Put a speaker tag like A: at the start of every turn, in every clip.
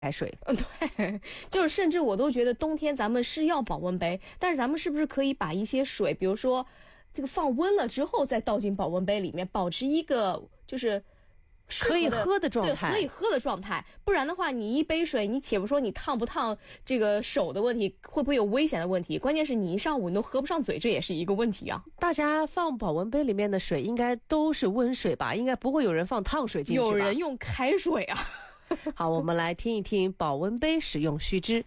A: 水。
B: 对，就是甚至我都觉得冬天咱们是要保温杯，但是咱们是不是可以把一些水，比如说这个放温了之后再倒进保温杯里面，保持一个就是
A: 可以喝的状态，
B: 对，可以喝的状态。不然的话，你一杯水，你且不说你烫不烫这个手的问题，会不会有危险的问题？关键是你一上午你都喝不上嘴，这也是一个问题啊。
A: 大家放保温杯里面的水应该都是温水吧？应该不会有人放烫水进去吧？
B: 有人用开水啊。
A: 好，我们来听一听保温杯使用须知。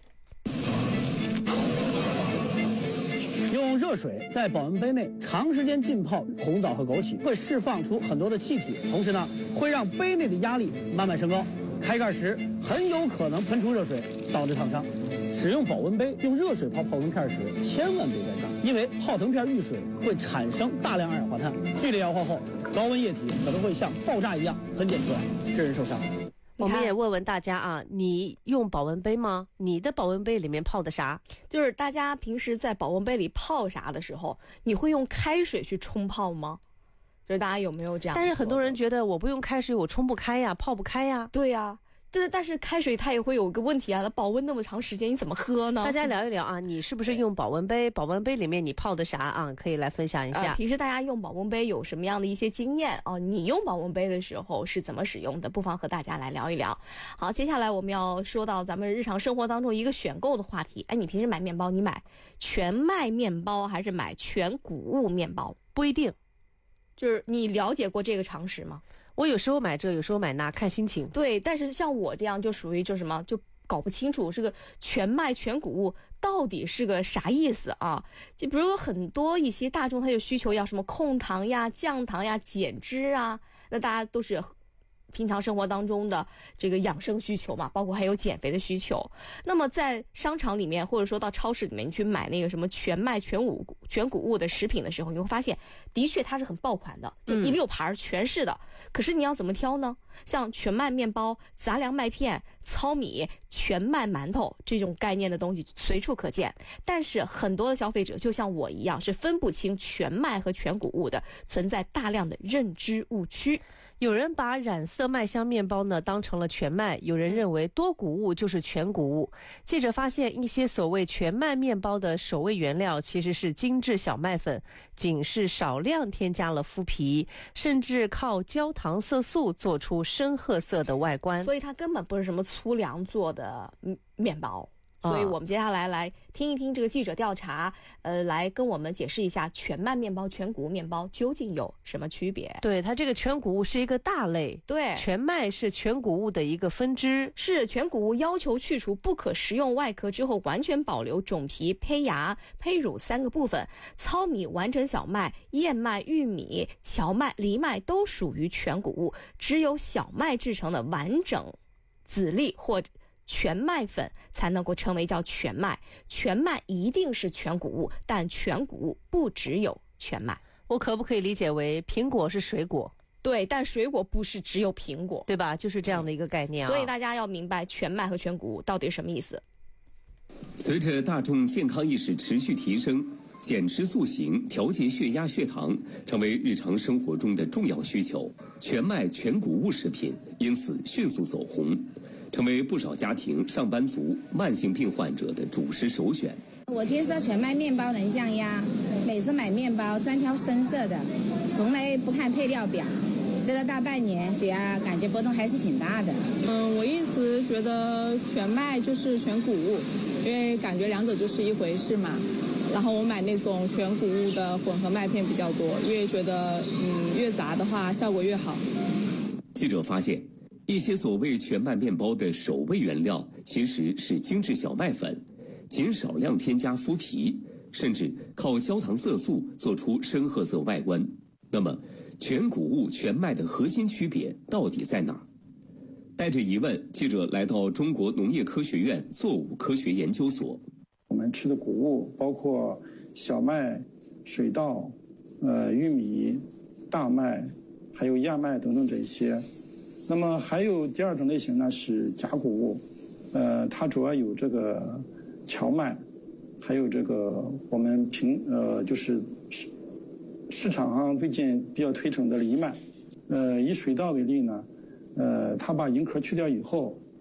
C: 用热水在保温杯内长时间浸泡红枣和枸杞，会释放出很多的气体，同时呢，会让杯内的压力慢慢升高。开盖时很有可能喷出热水，导致烫伤。使用保温杯用热水泡泡腾片时，千万别盖上，因为泡腾片遇水会产生大量二氧化碳，剧烈摇晃后，高温液体可能会像爆炸一样喷溅出来，致人受伤。
A: 我们也问问大家啊，你用保温杯吗？你的保温杯里面泡的啥？
B: 就是大家平时在保温杯里泡啥的时候，你会用开水去冲泡吗？就是大家有没有这样？
A: 但是很多人觉得我不用开水我冲不开呀，泡不开呀。
B: 对呀。但是开水它也会有个问题啊，它保温那么长时间你怎么喝呢？
A: 大家聊一聊啊，你是不是用保温杯？保温杯里面你泡的啥啊？可以来分享一下。
B: 平时大家用保温杯有什么样的一些经验哦？你用保温杯的时候是怎么使用的？不妨和大家来聊一聊。好，接下来我们要说到咱们日常生活当中一个选购的话题。哎，你平时买面包，你买全麦面包还是买全谷物面包？
A: 不一定。
B: 就是你了解过这个常识吗？
A: 我有时候买这，有时候买那，看心情。
B: 对，但是像我这样就属于就什么就搞不清楚这个全麦全谷物到底是个啥意思啊？就比如说很多一些大众他有需求要什么控糖呀、降糖呀、减脂啊，那大家都是平常生活当中的这个养生需求嘛，包括还有减肥的需求。那么在商场里面或者说到超市里面，你去买那个什么全麦全谷物的食品的时候，你会发现的确它是很爆款的，就一溜盘全是的。可是你要怎么挑呢？像全麦面包、杂粮麦片、糙米、全麦馒头这种概念的东西随处可见，但是很多的消费者就像我一样是分不清全麦和全谷物的，存在大量的认知误区。
A: 有人把染色麦香面包呢当成了全麦，有人认为多谷物就是全谷物。记者发现一些所谓全麦面包的首位原料其实是精致小麦粉，仅是少量添加了麸皮，甚至靠焦糖色素做出深褐色的外观，
B: 所以它根本不是什么粗粮做的面包。所以我们接下来来听一听这个记者调查，来跟我们解释一下全麦面包、全谷物面包究竟有什么区别。
A: 对，它这个全谷物是一个大类，
B: 对，
A: 全麦是全谷物的一个分支。
B: 是全谷物要求去除不可食用外壳之后，完全保留种皮、胚芽、胚乳三个部分。糙米、完整小麦、燕麦、玉米、荞麦、藜麦都属于全谷物，只有小麦制成的完整籽粒或全麦粉才能够称为叫全麦。全麦一定是全谷物，但全谷物不只有全麦。
A: 我可不可以理解为苹果是水果？
B: 对，但水果不是只有苹果，
A: 对吧？就是这样的一个概念啊。
B: 所以大家要明白全麦和全谷物到底什么意思。
D: 随着大众健康意识持续提升，减脂塑形、调节血压血糖成为日常生活中的重要需求，全麦全谷物食品因此迅速走红，成为不少家庭、上班族、慢性病患者的主食首选。
E: 我听说全麦面包能降压，每次买面包专挑深色的，从来不看配料表，吃了大半年，血压感觉波动还是挺大的。
F: 我一直觉得全麦就是全谷物，因为感觉两者就是一回事嘛。然后我买那种全谷物的混合麦片比较多，因为觉得越杂的话效果越好。
D: 记者发现，一些所谓全麦面包的首位原料其实是精致小麦粉，仅少量添加麸皮，甚至靠焦糖色素做出深褐色外观。那么全谷物全麦的核心区别到底在哪儿？带着疑问，记者来到中国农业科学院作物科学研究所。
G: 我们吃的谷物包括小麦、水稻、玉米、大麦，还有燕麦等等这些。那么还有第二种类型呢是假谷物，它主要有这个荞麦，还有这个我们就是市场上最近比较推崇的藜麦。以水稻为例呢，它把银壳去掉以后，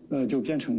G: 就变成